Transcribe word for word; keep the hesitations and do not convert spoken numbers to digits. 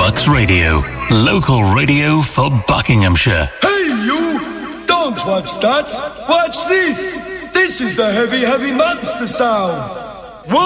Bucks Radio. Local radio for Buckinghamshire. Hey, you! Don't watch that. Watch this. This is the Heavy Heavy Monster sound.